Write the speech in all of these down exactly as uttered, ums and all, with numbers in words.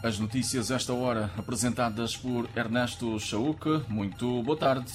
As notícias esta hora apresentadas por Ernesto Chauque. Muito boa tarde.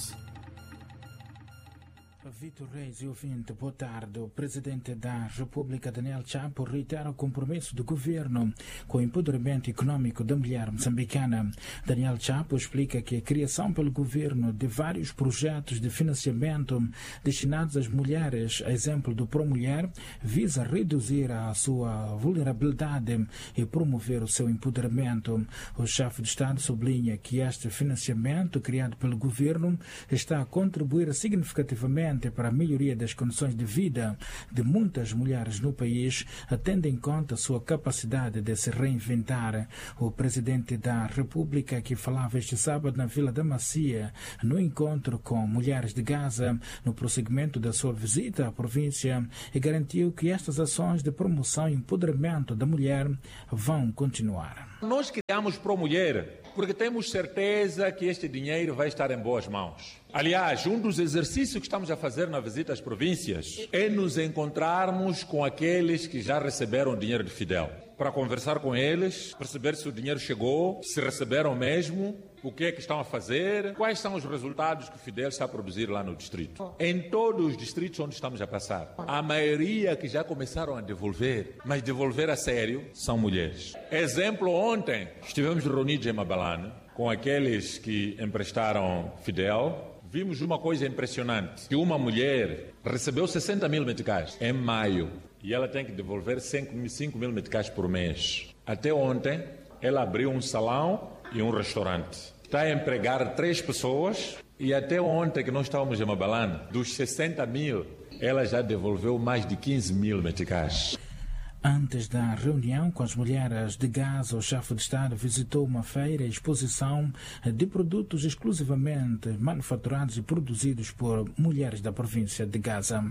Vitor Reis e ouvinte, boa tarde. O presidente da República, Daniel Chapo, reitera o compromisso do governo com o empoderamento econômico da mulher moçambicana. Daniel Chapo explica que a criação pelo governo de vários projetos de financiamento destinados às mulheres, a exemplo do ProMulher, visa reduzir a sua vulnerabilidade e promover o seu empoderamento. O chefe de Estado sublinha que este financiamento criado pelo governo está a contribuir significativamente para a melhoria das condições de vida de muitas mulheres no país, tendo em conta a sua capacidade de se reinventar. O presidente da República, que falava este sábado na Vila da Macia, no encontro com mulheres de Gaza, no prosseguimento da sua visita à província, e garantiu que estas ações de promoção e empoderamento da mulher vão continuar. Nós criamos ProMulher porque temos certeza que este dinheiro vai estar em boas mãos. Aliás, um dos exercícios que estamos a fazer na visita às províncias é nos encontrarmos com aqueles que já receberam dinheiro de Fidel, para conversar com eles, perceber se o dinheiro chegou, se receberam mesmo, o que é que estão a fazer, quais são os resultados que o Fidel está a produzir lá no distrito. Em todos os distritos onde estamos a passar, a maioria que já começaram a devolver, mas devolver a sério, são mulheres. Exemplo, ontem estivemos reunidos em Mabalane com aqueles que emprestaram Fidel. Vimos uma coisa impressionante, que uma mulher recebeu sessenta mil meticais em maio e ela tem que devolver cinco mil meticais por mês. Até ontem, ela abriu um salão e um restaurante. Está a empregar três pessoas e até ontem que nós estávamos em Mabalane, dos sessenta mil, ela já devolveu mais de quinze mil meticais. Antes da reunião com as mulheres de Gaza, o chefe de Estado visitou uma feira e exposição de produtos exclusivamente manufaturados e produzidos por mulheres da província de Gaza.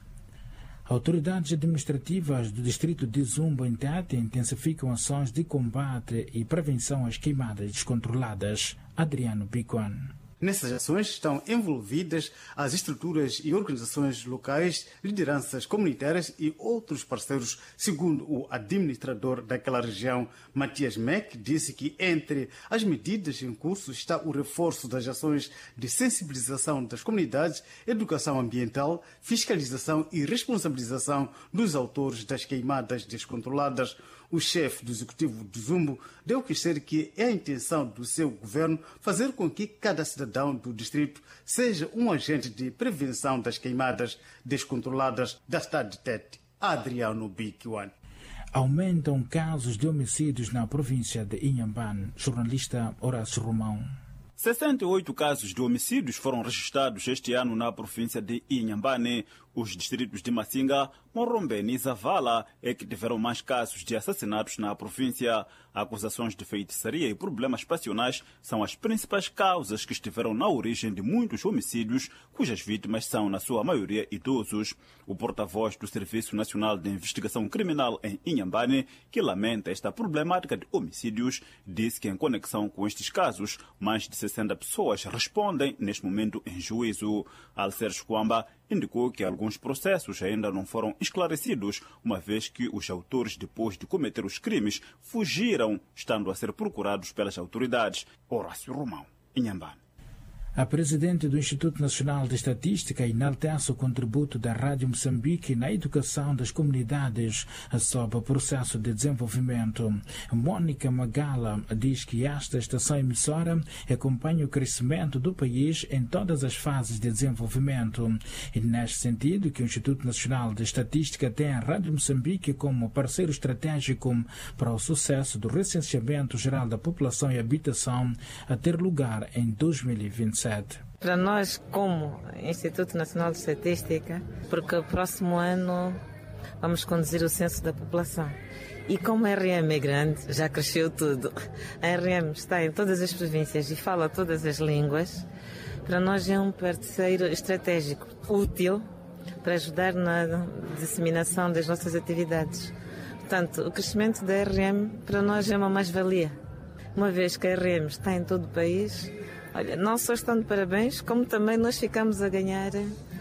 Autoridades administrativas do distrito de Zumbo, em Tete, intensificam ações de combate e prevenção às queimadas descontroladas. Adriano Picuan. Nessas ações estão envolvidas as estruturas e organizações locais, lideranças comunitárias e outros parceiros, segundo o administrador daquela região, Matias Meck, disse que entre as medidas em curso está o reforço das ações de sensibilização das comunidades, educação ambiental, fiscalização e responsabilização dos autores das queimadas descontroladas. O chefe do executivo do Zumbo deu a conhecer que é a intenção do seu governo fazer com que cada cidadão do distrito seja um agente de prevenção das queimadas descontroladas da cidade de Tete. Adriano Biquiwan. Aumentam casos de homicídios na província de Inhambane. Jornalista Horácio Romão. sessenta e oito casos de homicídios foram registrados este ano na província de Inhambane. Os distritos de Masinga, Morrombeni e Zavala é que tiveram mais casos de assassinatos na província. Acusações de feitiçaria e problemas passionais são as principais causas que estiveram na origem de muitos homicídios, cujas vítimas são, na sua maioria, idosos. O porta-voz do Serviço Nacional de Investigação Criminal em Inhambane, que lamenta esta problemática de homicídios, disse que, em conexão com estes casos, mais de sessenta pessoas respondem neste momento em juízo. Alcer Kwamba indicou que alguns processos ainda não foram esclarecidos, uma vez que os autores, depois de cometer os crimes, fugiram, estando a ser procurados pelas autoridades. Horácio Romão, Inhambane. A presidente do Instituto Nacional de Estatística enaltece o contributo da Rádio Moçambique na educação das comunidades sob o processo de desenvolvimento. Mônica Magala diz que esta estação emissora acompanha o crescimento do país em todas as fases de desenvolvimento. E neste sentido que o Instituto Nacional de Estatística tem a Rádio Moçambique como parceiro estratégico para o sucesso do recenseamento geral da população e habitação a ter lugar em dois mil e vinte e sete. Para nós, como Instituto Nacional de Estatística, porque o próximo ano vamos conduzir o censo da população. E como a R M é grande, já cresceu tudo. A R M está em todas as províncias e fala todas as línguas. Para nós é um parceiro estratégico, útil, para ajudar na disseminação das nossas atividades. Portanto, o crescimento da R M para nós é uma mais-valia. Uma vez que a R M está em todo o país, olha, não só estão de parabéns, como também nós ficamos a ganhar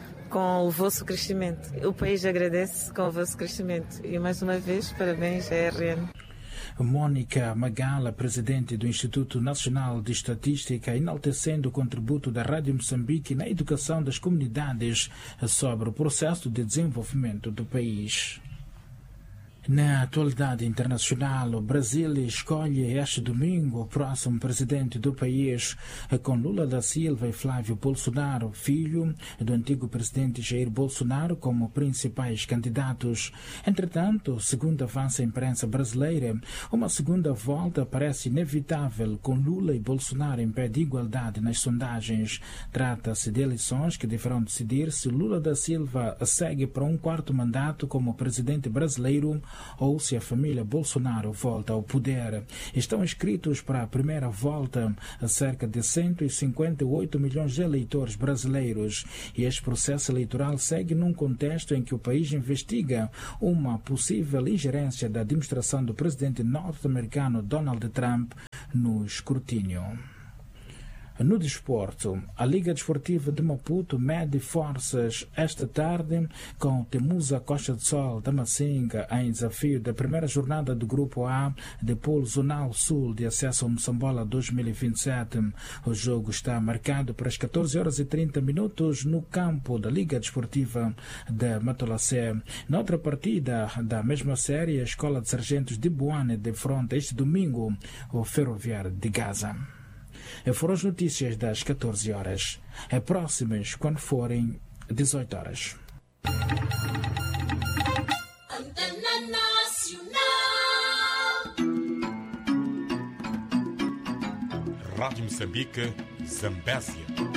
com o vosso crescimento. O país agradece com o vosso crescimento. E mais uma vez, parabéns à R M. Mônica Magala, presidente do Instituto Nacional de Estatística, enaltecendo o contributo da Rádio Moçambique na educação das comunidades sobre o processo de desenvolvimento do país. Na atualidade internacional, o Brasil escolhe este domingo o próximo presidente do país, com Lula da Silva e Flávio Bolsonaro, filho do antigo presidente Jair Bolsonaro, como principais candidatos. Entretanto, segundo avança a imprensa brasileira, uma segunda volta parece inevitável, com Lula e Bolsonaro em pé de igualdade nas sondagens. Trata-se de eleições que deverão decidir se Lula da Silva segue para um quarto mandato como presidente brasileiro ou se a família Bolsonaro volta ao poder. Estão inscritos para a primeira volta cerca de cento e cinquenta e oito milhões de eleitores brasileiros, e este processo eleitoral segue num contexto em que o país investiga uma possível ingerência da administração do presidente norte-americano Donald Trump no escrutínio. No desporto, a Liga Desportiva de Maputo mede forças esta tarde com Temusa Costa do Sol da Macinga em desafio da primeira jornada do Grupo A de Polo Zonal Sul de acesso ao Moçambola dois mil e vinte e sete. O jogo está marcado para as catorze horas e trinta minutos no campo da Liga Desportiva de Matolacé. Na outra partida da mesma série, a Escola de Sargentos de Boane defronta este domingo o Ferroviário de Gaza. Foram as notícias das catorze horas. É próximas quando forem dezoito horas. Antena Nacional. Rádio Moçambique, Zambésia.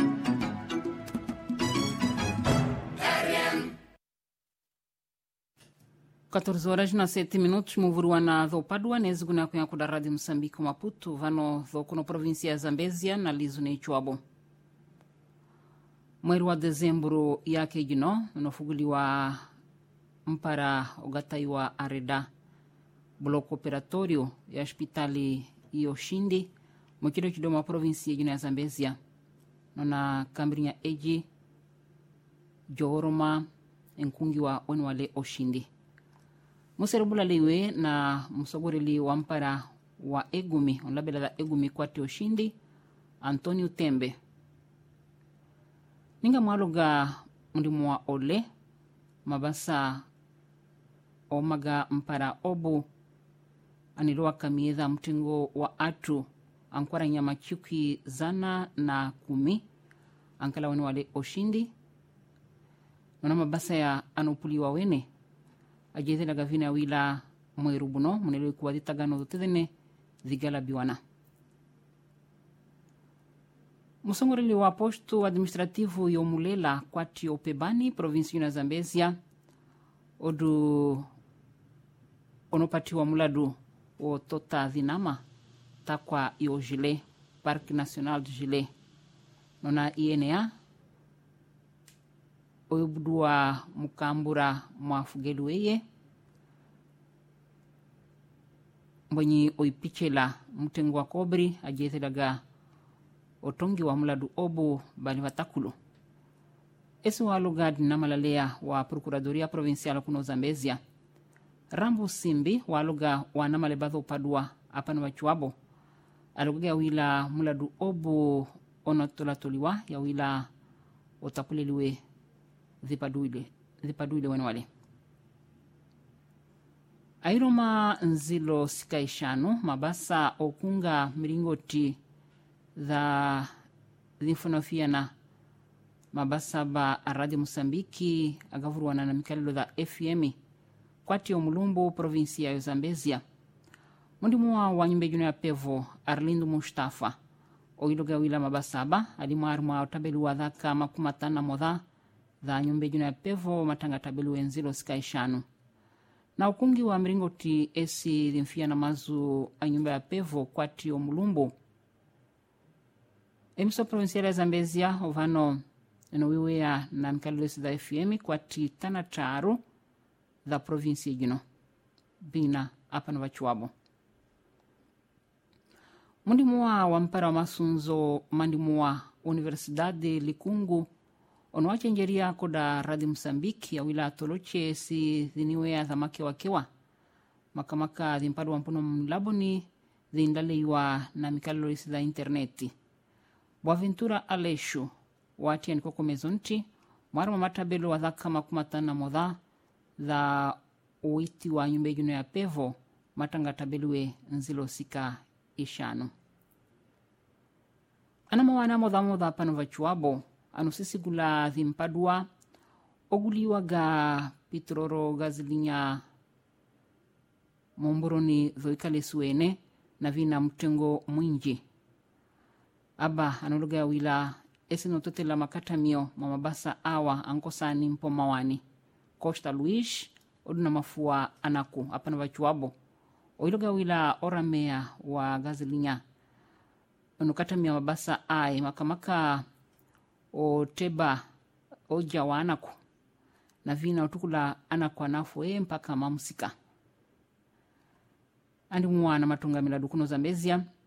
catorze horas na sete minutos muvuruana dho padua neziguna kunyaku da Rádio Moçambique Maputo vano dho kuno província ya Zambésia na lizo neichuabo. Mweri wa dezembro yake jino unofuguliwa mpara ugataiwa areda bloco operatório ya hospitali Yoshindi mwikido chidoma província jino ya Zambésia nona kambrinya eji jooroma enkungiwa oni wale Oshindi. Muserebula liwe na msogoreli wa mpara wa Egumi, onlabela da Egumi kwati Oshindi, Antonio Tembe. Ninga mwaluga mundimu wa ole, mabasa omaga mpara obu, anirua kamiedha mtingo wa atu, ankwara nyama chuki zana na kumi, ankala wani wale Oshindi. Nona mabasa ya anupuli wa wene, ajeze la gavina wila mwerubuno munelo kuwa ditagano dutedene dhigala biwana. Musongoreli wa posto administrativo yomulela kwati opebani provinsi na Zambésia odu onopati wa muladu o tota dhinama takwa yo Gile Parque Nacional de Gile nona I N A oyubudua mukambura mwafugelu weye mbonyi oipichela mtengu wa kobri ajeze daga otongi wa muladu obu bali watakulu. Esi wa lugad na malalea wa Procuradoria Provincial kuno Zambésia. Rambo Simbi wa luga wa namalebadho upadua apana wachuabo. Aluga ya wila muladu obu onotolatoliwa ya wila otapuleliwe zipaduile zipaduile wenwale. Airoma nzilo sikaishano mabasa okunga miringoti za zinfonofiana mabasa ba Radio Moçambique agavuruana na mikalilo za F M kwati omulumbu provinsia ya Zambésia. Mundimuwa wa nyumbe juno ya Pevo Arlindo Mustafa oiloga wila mabasaba alimu arma otabelu wa dhaka makumatana modha za nyumbe juno ya Pevo matanga tabelu enzilo sikaishano. Na ukungi wa miringoti esi zinfia na mazu a nyumba ya Pevo kwati omulumbu Emiso provincial ya Zambésia ovano enowiwea na mikalilesi za F M kwati tana taru za provinsi jino bina apa na wachuabo. Mundimuwa wa mpara wa masunzo mandimuwa Universidade Likungu onowache njeria koda Radio Moçambique ya wila toloche si ziniwea za make wakewa makamaka dhimpadu wa mpuno mlaboni dhindaliwa na mikalorisi za interneti. Boaventura Aleshu wati anikoko mezonti mwara matabelo wa dhaka makumatana modha dha uiti wa nyumbe juno ya pevo matanga tabelue nzilo sika ishano. Anamawana modha modha pano vachuabo anusisi gula dhimpadua oguliwa ga pitroro gazilinya momboroni dhoikale suene na vina mtengo mwinji. Aba anuluga ya wila esi notote la makatamio mamabasa awa ankosani mpo mawani. Costa Luis oduna mafua anaku apana vachuabo. Oiluga wila oramea wa gazilinya onukatamia mabasa ai makamaka o teba oja wa anaku na vina utukula anaku anafu e mpaka mamusika. Andi mwana matunga miladukuno Zambezia